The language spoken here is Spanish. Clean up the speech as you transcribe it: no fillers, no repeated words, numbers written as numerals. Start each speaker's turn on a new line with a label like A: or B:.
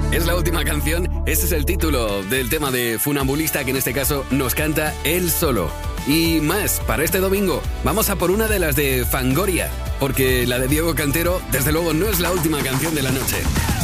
A: Es la última canción, ese es el título del tema de Funambulista, que en este caso nos canta él solo. Y más, para este domingo, vamos a por una de las de Fangoria, porque la de Diego Cantero, desde luego, no es la última canción de la noche.